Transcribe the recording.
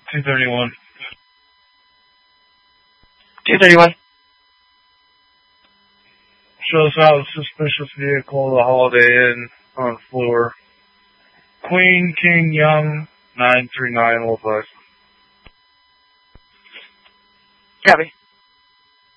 231. 231. Shows out a suspicious vehicle, the Holiday Inn on floor. Queen King Young 939 Old West. Copy.